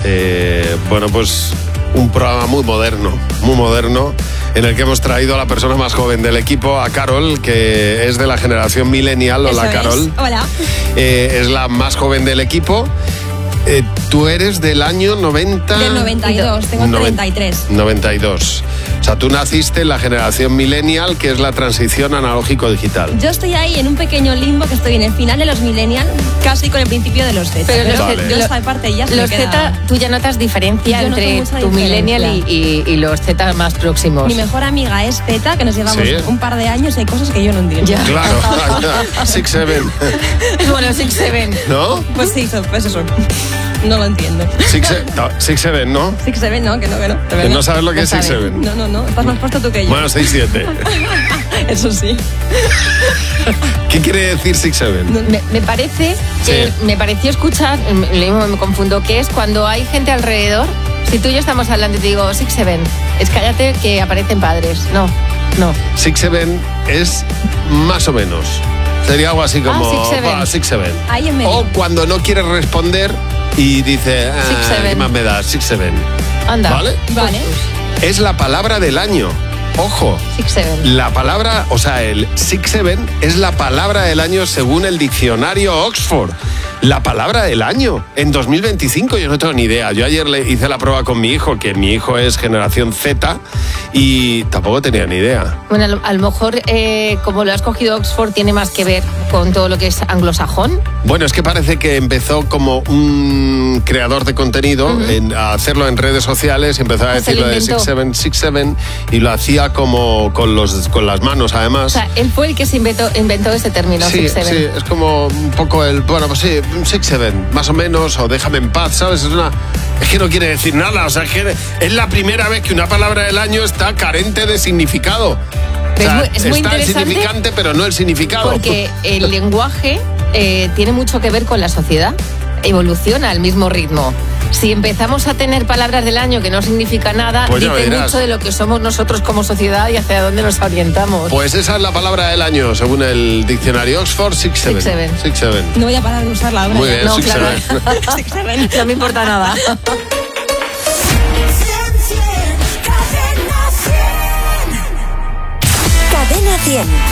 Bueno, pues un programa muy moderno, en el que hemos traído a la persona más joven del equipo, a Carol, que es de la generación millennial. Hola, Eso Carol. es. Hola. Es la más joven del equipo. Tú eres del año 90... Del 92, tengo 33. 92. O sea, tú naciste en la generación millennial, que es la transición analógico-digital. Yo estoy ahí en un pequeño limbo, que estoy en el final de los millennial, casi con el principio de los Z. Pero Vale. yo esta parte ya se me Los queda... Z, tú ya notas diferencia Yo noto entre mucha tu millennial y los Z más próximos. Mi mejor amiga es Z, que nos llevamos ¿Sí? un par de años y hay cosas que yo no entiendo. Ya. Claro, 6-7, Bueno, 6-7. ¿no? Pues sí, pues eso. No lo entiendo. 6-7, ¿no? 6-7, no, que no. De Que verdad. no sabes lo que No es sabes. 6-7. No. Estás más puesto tú que yo. Bueno, 6-7. Eso sí. ¿Qué quiere decir 6-7? Me parece que Sí. me pareció escuchar, lo mismo me confundo, que es cuando hay gente alrededor. Si tú y yo estamos hablando y te digo 6-7, es cállate que aparecen padres. No. 6-7 es más o menos. Sería algo así como 6-7. Ahí en medio. O cuando no quieres responder y dice, 6-7. ¿qué más me da? 6-7. Anda. ¿Vale? Vale. Es la palabra del año. Ojo. 6-7. La palabra, o sea, el 6-7 es la palabra del año según el diccionario Oxford. La palabra del año en 2025, yo no tengo ni idea. Yo ayer le hice la prueba con mi hijo, que mi hijo es generación Z, y tampoco tenía ni idea. Bueno, a lo mejor, como lo has cogido Oxford, tiene más que ver con todo lo que es anglosajón. Bueno, es que parece que empezó como un creador de contenido a hacerlo en redes sociales y empezó a Se decir lo lo de inventó. 6-7 y lo hacía como con las manos, además. O sea, él fue el que se inventó ese término, Sí, 6-7. sí, es como un poco bueno, pues sí, un 6-7, más o menos, o déjame en paz, ¿sabes? Es que no quiere decir nada, o sea, es que es la primera vez que una palabra del año está carente de significado. Pero O sea, es muy está el interesante significante, pero no el significado. Porque el lenguaje tiene mucho que ver con la sociedad, evoluciona al mismo ritmo. Si empezamos a tener palabras del año que no significan nada, Pues ya dice verás. mucho de lo que somos nosotros como sociedad y hacia dónde nos orientamos. Pues esa es la palabra del año, según el diccionario Oxford, 6-7. 6-7. No voy a parar de usarla ahora. Muy ya. bien, No, 6-7. claro. 6-7. No me importa nada. Cadena 100.